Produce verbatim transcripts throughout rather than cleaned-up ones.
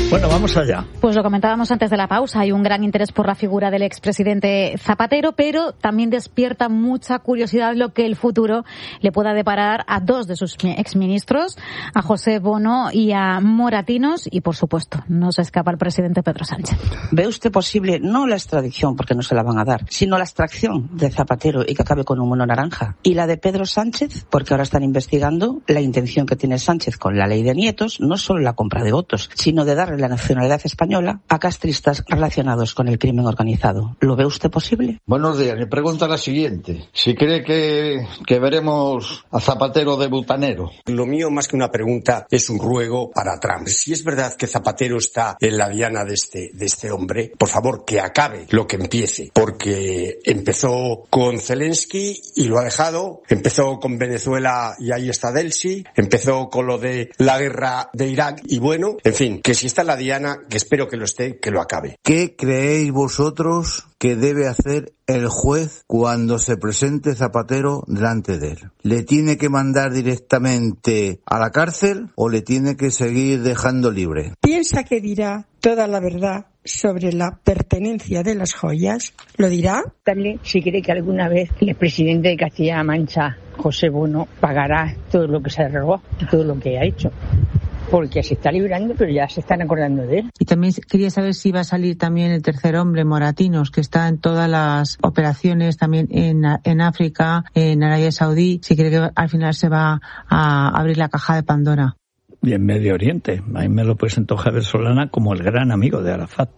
Bueno, vamos allá. Pues lo comentábamos antes de la pausa, hay un gran interés por la figura del expresidente Zapatero, pero también despierta mucha curiosidad lo que el futuro le pueda deparar a dos de sus exministros, a José Bono y a Moratinos, y por supuesto, no se escapa el presidente Pedro Sánchez. ¿Ve usted posible, no la extradición, porque no se la van a dar, sino la extracción de Zapatero y que acabe con un mono naranja? Y la de Pedro Sánchez, porque ahora están investigando la intención que tiene Sánchez con la ley de nietos, no solo la compra de votos, sino de darle la nacionalidad española a castristas relacionados con el crimen organizado. ¿Lo ve usted posible? Buenos días. Mi pregunta es la siguiente. Si cree que, que veremos a Zapatero de butanero. Lo mío, más que una pregunta, es un ruego para Trump. Si es verdad que Zapatero está en la diana de este, de este hombre, por favor, que acabe lo que empiece. Porque empezó con Zelensky y lo ha dejado. Empezó con Venezuela y ahí está Delcy. Empezó con lo de la guerra de Irak. Y bueno, en fin, que si está en la diana, que espero que lo esté, que lo acabe. ¿Qué creéis vosotros que debe hacer el juez cuando se presente Zapatero delante de él? ¿Le tiene que mandar directamente a la cárcel o le tiene que seguir dejando libre? ¿Piensa que dirá toda la verdad sobre la pertenencia de las joyas? ¿Lo dirá? También, si cree que alguna vez el presidente de Castilla-La Mancha, José Bono, pagará todo lo que se robó y todo lo que ha hecho. Porque se está librando, pero ya se están acordando de él. Y también quería saber si va a salir también el tercer hombre, Moratinos, que está en todas las operaciones también en, en África, en Arabia Saudí, si cree que al final se va a abrir la caja de Pandora. Y en Medio Oriente, ahí me lo presentó Javier Solana como el gran amigo de Arafat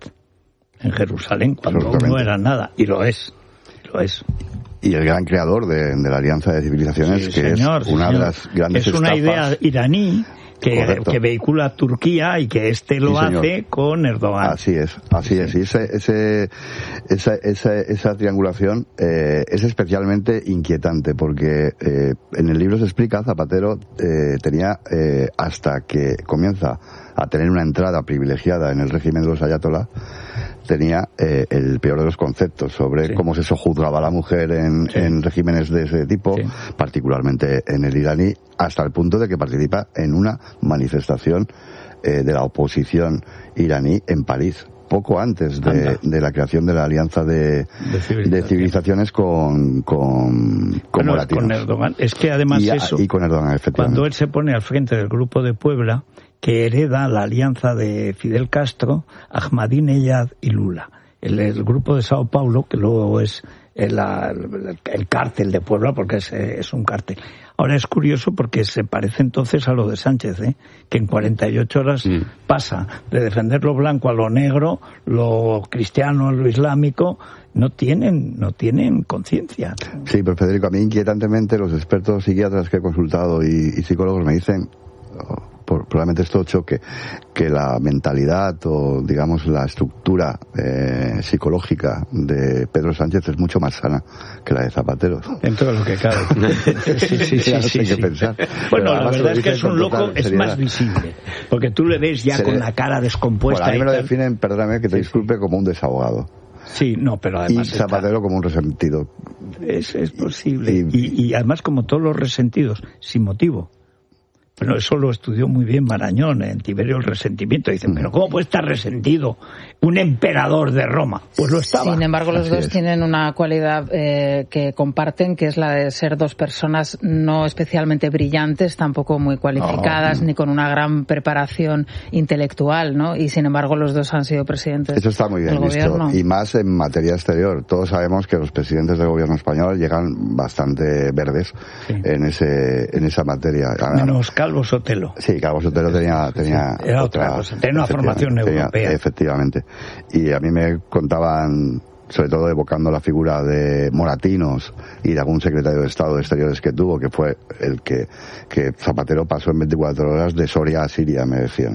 en Jerusalén, cuando no era nada, y lo es, lo es. Y el gran creador de, de la Alianza de Civilizaciones, sí, que señor, es una señor. de las grandes Es una estafas. idea iraní que, que vehicula Turquía y que este lo sí, hace con Erdogan. Así es, así es. Y ese, ese, esa, esa, esa triangulación eh, es especialmente inquietante porque eh, en el libro se explica, Zapatero eh, tenía eh, hasta que comienza a tener una entrada privilegiada en el régimen de los ayatolás, tenía eh, el peor de los conceptos sobre sí. cómo se sojuzgaba a la mujer en, sí. en regímenes de ese tipo, sí. particularmente en el iraní, hasta el punto de que participa en una manifestación eh, de la oposición iraní en París, poco antes de, de la creación de la Alianza de, de, civilización. de Civilizaciones con, con, con bueno, Moratinos. Con Erdogan. Es que además y, eso, y con Erdogan, efectivamente. Cuando él se pone al frente del Grupo de Puebla, que hereda la alianza de Fidel Castro, Ahmadinejad y Lula. El, el Grupo de Sao Paulo, que luego es el, el, el cártel de Puebla, porque es, es un cártel. Ahora es curioso porque se parece entonces a lo de Sánchez, ¿eh? Que en cuarenta y ocho horas mm. pasa de defender lo blanco a lo negro, lo cristiano a lo islámico. No tienen, no tienen conciencia. Sí, pero Federico, a mí inquietantemente los expertos psiquiatras que he consultado y, y psicólogos me dicen, oh, por, probablemente esto choque, que la mentalidad o digamos la estructura eh, psicológica de Pedro Sánchez es mucho más sana que la de Zapatero. Dentro de lo que cabe. sí, sí, sí, sí, sí, sí. Pensar. Bueno, la verdad es que es un loco, es seriedad. Más visible, porque tú le ves ya Sería... con la cara descompuesta. Bueno, a mí me lo tal. definen, perdóname que te sí, disculpe, como un desahogado. Sí, no, pero además... Y Zapatero está... como un resentido. Es, es posible. Y, y, y además como todos los resentidos, sin motivo. Bueno, eso lo estudió muy bien Marañón en Tiberio el resentimiento. Dicen, pero ¿cómo puede estar resentido un emperador de Roma? Pues lo estaba. Sin embargo, los Así dos es. tienen una cualidad eh, que comparten, que es la de ser dos personas no especialmente brillantes, tampoco muy cualificadas, no. ni con una gran preparación intelectual, ¿no? Y sin embargo, los dos han sido presidentes Eso está muy bien del visto. gobierno. Y más en materia exterior. Todos sabemos que los presidentes del gobierno español llegan bastante verdes sí. en ese en esa materia. Menos Calvo Sotelo. Sí, Calvo Sotelo tenía, tenía sí, era otra, otra cosa, tenía una formación tenía, europea. Efectivamente. Y a mí me contaban, sobre todo evocando la figura de Moratinos y de algún secretario de Estado de Exteriores que tuvo, que fue el que, que Zapatero pasó en veinticuatro horas de Soria a Siria, me decían.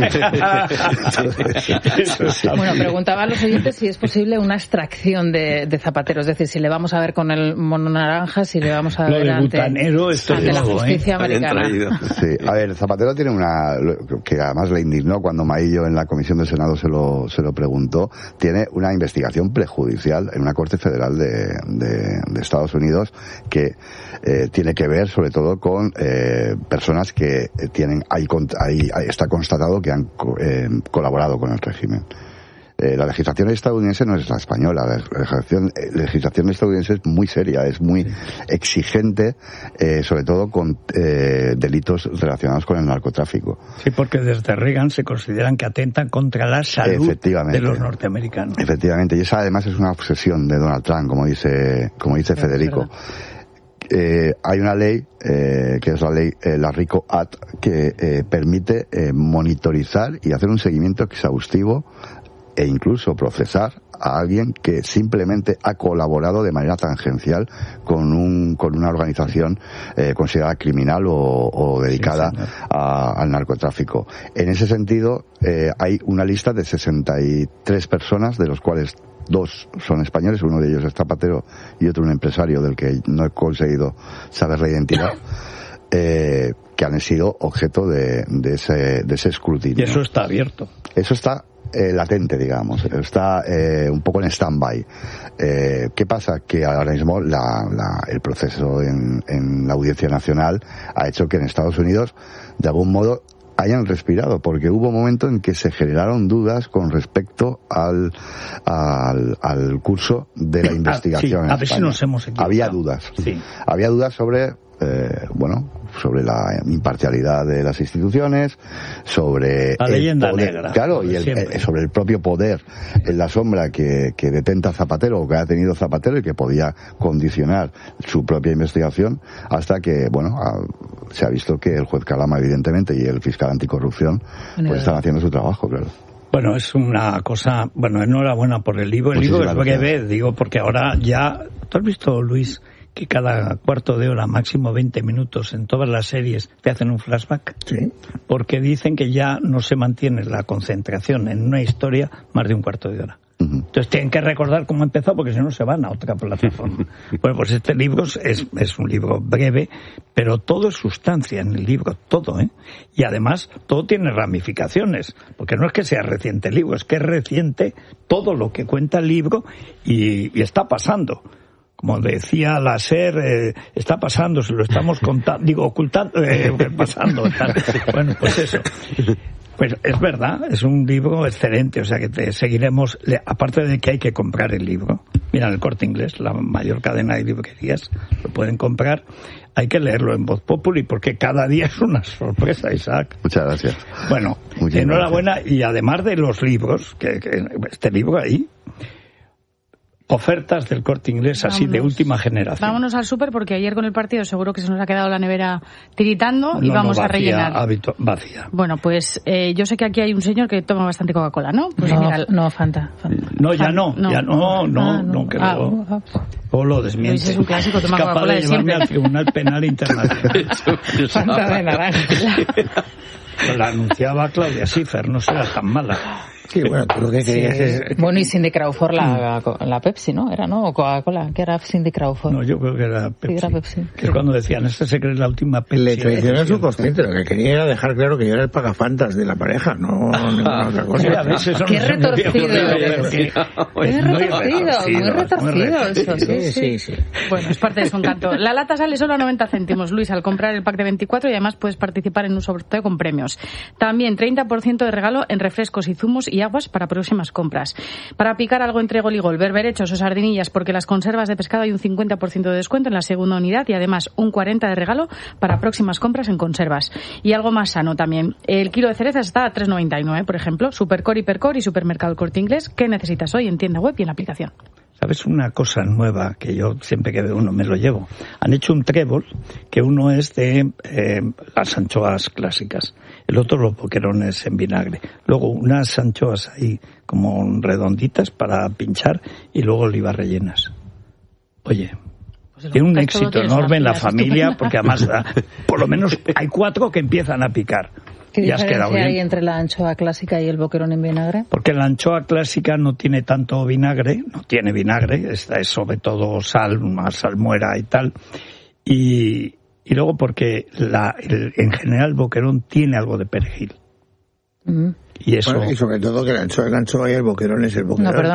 Entonces, bueno, preguntaba a los oyentes si es posible una extracción de, de Zapatero, es decir, si le vamos a ver con el mono naranja, si le vamos a Lo ver de ante, butanero, esto ante la luego, justicia ¿eh? americana. Sí, a ver, Zapatero tiene una, que además le indignó cuando Maillo en la comisión del Senado se lo, se lo preguntó, tiene una investigación prejudicial judicial en una corte federal de, de, de Estados Unidos que eh, tiene que ver sobre todo con eh, personas que tienen, ahí, ahí, ahí está constatado que han eh, colaborado con el régimen. Eh, la legislación estadounidense no es la española, la legislación, eh, legislación estadounidense es muy seria, es muy exigente, eh, sobre todo con eh, delitos relacionados con el narcotráfico. Sí, porque desde Reagan se consideran que atentan contra la salud de los norteamericanos. Efectivamente, y esa además es una obsesión de Donald Trump, como dice, como dice sí, Federico. Eh, hay una ley, eh, que es la ley, eh, la RICO Act, que eh, permite eh, monitorizar y hacer un seguimiento exhaustivo e incluso procesar a alguien que simplemente ha colaborado de manera tangencial con un con una organización eh, considerada criminal o, o dedicada sí, a, al narcotráfico. En ese sentido, eh, hay una lista de sesenta y tres personas, de los cuales dos son españoles, uno de ellos es Zapatero y otro un empresario del que no he conseguido saber la identidad, eh, que han sido objeto de, de, ese, de ese escrutinio. Y eso está abierto. Eso está Eh, latente, digamos, está eh, un poco en stand-by. Eh, ¿Qué pasa? Que ahora mismo la, la, el proceso en, en la Audiencia Nacional ha hecho que en Estados Unidos, de algún modo, hayan respirado, porque hubo un momento en que se generaron dudas con respecto al al, al curso de la investigación. Ah, sí, a ver si nos hemos equivocado. Había dudas. Sí. Había dudas sobre Eh, bueno, sobre la imparcialidad de las instituciones, sobre la leyenda el poder, negra, claro, y el, eh, sobre el propio poder en la sombra que, que detenta Zapatero o que ha tenido Zapatero y que podía condicionar su propia investigación, hasta que, bueno, a, se ha visto que el juez Calama, evidentemente, y el fiscal anticorrupción, pues están haciendo su trabajo, claro. Bueno, es una cosa, bueno, enhorabuena por el libro. El Muchísimas libro es breve, digo, porque ahora ya, ¿tú has visto, Luis, que cada cuarto de hora, máximo veinte minutos, en todas las series te hacen un flashback? Sí. Porque dicen que ya no se mantiene la concentración en una historia más de un cuarto de hora. Uh-huh. Entonces tienen que recordar cómo empezó, porque si no se van a otra plataforma. Bueno, pues este libro es, es un libro breve, pero todo es sustancia en el libro, todo, ¿eh? Y además todo tiene ramificaciones, porque no es que sea reciente el libro, es que es reciente todo lo que cuenta el libro y, y está pasando. Como decía la SER, eh, está pasando, se lo estamos contando, digo, ocultando, eh, pasando. Tal. Bueno, pues eso. Pues es verdad, es un libro excelente, o sea que te seguiremos, aparte de que hay que comprar el libro. Mira, en el Corte Inglés, la mayor cadena de librerías, lo pueden comprar. Hay que leerlo en Voz Populi, porque cada día es una sorpresa, Isaac. Muchas gracias. Bueno, Muchas enhorabuena, gracias. Y además de los libros, que, que este libro ahí, ofertas del Corte Inglés así Vámonos. de última generación. Vámonos al súper, porque ayer con el partido seguro que se nos ha quedado la nevera tiritando y no, vamos no, vacía, a rellenar. Habito, vacía. Bueno, pues eh, yo sé que aquí hay un señor que toma bastante Coca-Cola, ¿no? Pues no, mira, no, Fanta, Fanta. No, ya no, no, ya no, no, ah, no. no, que ah, luego, ah, o lo desmiente. Luis es un clásico, toma es capaz Coca-Cola de de llevarme siempre. al Tribunal Penal Internacional. Fanta de naranja. La anunciaba Claudia Schiffer, no será tan mala. Sí, bueno, tú lo que querías sí. es... Bueno, y Cindy Crawford, la, la Pepsi, ¿no? Era, ¿no? O Coca-Cola, que era Cindy Crawford. No, yo creo que era Pepsi. Sí, era Pepsi. Que es cuando decían, esta se cree la última Pepsi. Le traicionó el subconsciente, lo que quería era dejar claro que yo era el pagafantas de la pareja, no ninguna otra cosa. Sí, a veces eso Qué no retorcido. Qué retorcido, muy retorcido eso, sí, sí. Sí, sí. Bueno, es parte de su encanto. La lata sale solo a noventa céntimos, Luis, al comprar el pack de veinticuatro, y además puedes participar en un sorteo con premios. También treinta por ciento de regalo en refrescos y zumos y aguas para próximas compras. Para picar algo entre gol y gol, berberechos o sardinillas, porque las conservas de pescado hay un cincuenta por ciento de descuento en la segunda unidad y además un cuarenta por ciento de regalo para próximas compras en conservas. Y algo más sano también. El kilo de cerezas está a tres noventa y nueve, por ejemplo. Supercore, Hipercore y Supermercado Corte Inglés. ¿Qué necesitas hoy en tienda web y en la aplicación? ¿Sabes una cosa nueva que yo siempre que veo uno me lo llevo? Han hecho un trébol que uno es de eh, las anchoas clásicas, el otro los boquerones en vinagre, luego unas anchoas ahí como redonditas para pinchar y luego olivas rellenas. Oye, pues tiene un éxito enorme en la familia porque además por lo menos hay cuatro que empiezan a picar. ¿Qué ¿Y has quedado diferencia bien? hay entre la anchoa clásica y el boquerón en vinagre? Porque la anchoa clásica no tiene tanto vinagre, no tiene vinagre, esta es sobre todo sal, más salmuera y tal. Y, y luego porque la, el, en general el boquerón tiene algo de perejil. Mm. Y eso... Bueno, y sobre todo que la anchoa es la anchoa y el boquerón es el boquerón. No, perdón.